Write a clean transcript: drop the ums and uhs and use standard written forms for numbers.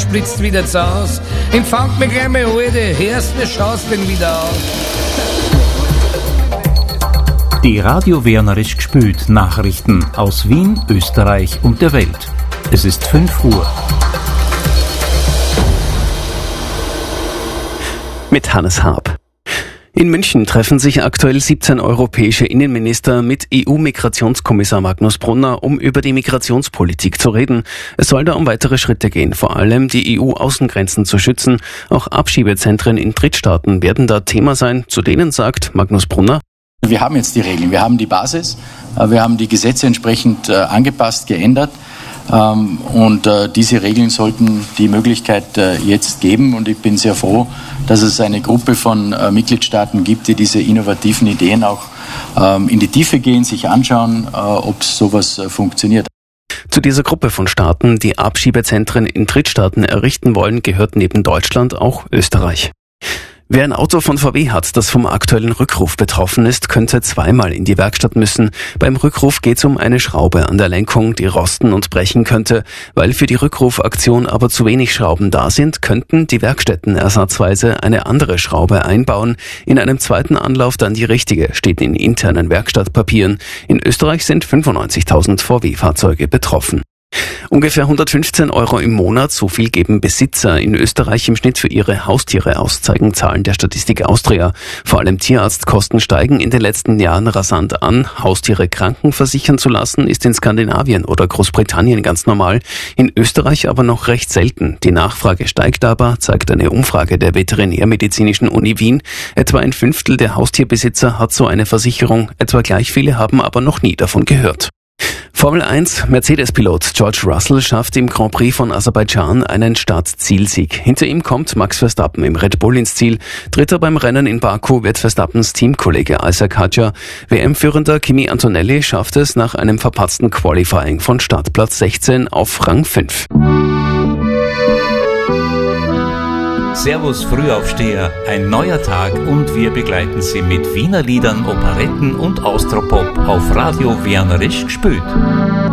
spritzt wieder zu Haus. Empfangt mich gleich mal alle, hörst mir, schaust mich wieder aus. Die Radio Wienerisch gespült Nachrichten aus Wien, Österreich und der Welt. Es ist 5 Uhr. Mit Hannes Haab. In München treffen sich aktuell 17 europäische Innenminister mit EU-Migrationskommissar Magnus Brunner, um über die Migrationspolitik zu reden. Es soll da um weitere Schritte gehen, vor allem die EU-Außengrenzen zu schützen. Auch Abschiebezentren in Drittstaaten werden da Thema sein. Zu denen sagt Magnus Brunner: Wir haben jetzt die Regeln, wir haben die Basis, wir haben die Gesetze entsprechend angepasst, geändert. Und diese Regeln sollten die Möglichkeit jetzt geben. Und ich bin sehr froh, dass es eine Gruppe von Mitgliedstaaten gibt, die diese innovativen Ideen auch in die Tiefe gehen, sich anschauen, ob sowas funktioniert. Zu dieser Gruppe von Staaten, die Abschiebezentren in Drittstaaten errichten wollen, gehört neben Deutschland auch Österreich. Wer ein Auto von VW hat, das vom aktuellen Rückruf betroffen ist, könnte zweimal in die Werkstatt müssen. Beim Rückruf geht es um eine Schraube an der Lenkung, die rosten und brechen könnte. Weil für die Rückrufaktion aber zu wenig Schrauben da sind, könnten die Werkstätten ersatzweise eine andere Schraube einbauen. In einem zweiten Anlauf dann die richtige, steht in internen Werkstattpapieren. In Österreich sind 95.000 VW-Fahrzeuge betroffen. Ungefähr 115 € im Monat, so viel geben Besitzer in Österreich im Schnitt für ihre Haustiere aus, zeigen Zahlen der Statistik Austria. Vor allem Tierarztkosten steigen in den letzten Jahren rasant an. Haustiere krankenversichern zu lassen, ist in Skandinavien oder Großbritannien ganz normal, in Österreich aber noch recht selten. Die Nachfrage steigt aber, zeigt eine Umfrage der Veterinärmedizinischen Uni Wien. Etwa ein Fünftel der Haustierbesitzer hat so eine Versicherung, etwa gleich viele haben aber noch nie davon gehört. Formel 1, Mercedes-Pilot George Russell schafft im Grand Prix von Aserbaidschan einen Start-Zielsieg. Hinter ihm kommt Max Verstappen im Red Bull ins Ziel. Dritter beim Rennen in Baku wird Verstappens Teamkollege Isaac Hadjar. WM-Führender Kimi Antonelli schafft es nach einem verpatzten Qualifying von Startplatz 16 auf Rang 5. Servus Frühaufsteher, ein neuer Tag und wir begleiten Sie mit Wiener Liedern, Operetten und Austropop auf Radio Wienerisch gespült.